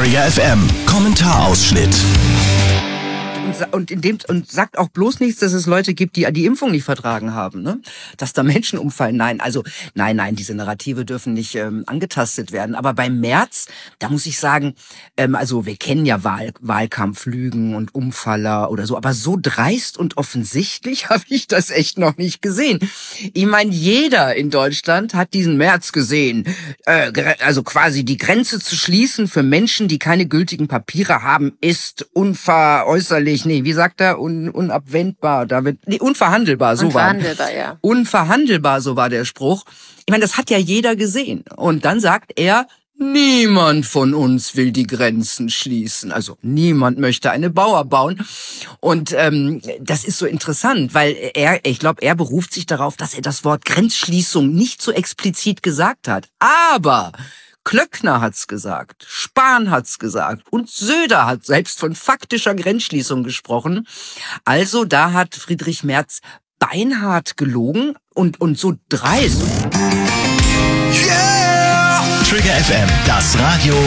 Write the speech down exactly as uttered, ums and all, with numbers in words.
Trigger F M Kommentarausschnitt. Und, in dem, und sagt auch bloß nichts, dass es Leute gibt, die die Impfung nicht vertragen haben, ne? Dass da Menschen umfallen. Nein, also nein, nein, diese Narrative dürfen nicht ähm, angetastet werden. Aber beim Merz, da muss ich sagen, ähm, also wir kennen ja Wahl, Wahlkampflügen und Umfaller oder so, aber so dreist und offensichtlich habe ich das echt noch nicht gesehen. Ich meine, jeder in Deutschland hat diesen Merz gesehen, äh, also quasi die Grenze zu schließen für Menschen, die keine gültigen Papiere haben, ist unveräußerlich. Nee, wie sagt er? Un, unabwendbar. Da wird, nee, unverhandelbar, so war. Unverhandelbar, ja. Unverhandelbar, so war der Spruch. Ich meine, das hat ja jeder gesehen. Und dann sagt er, niemand von uns will die Grenzen schließen. Also niemand möchte eine Mauer bauen. Und ähm, das ist so interessant, weil er, ich glaube, er beruft sich darauf, dass er das Wort Grenzschließung nicht so explizit gesagt hat. Aber Klöckner hat's gesagt, Spahn hat's gesagt und Söder hat selbst von faktischer Grenzschließung gesprochen. Also da hat Friedrich Merz beinhart gelogen und, und so dreist. Yeah! Trigger F M, das Radio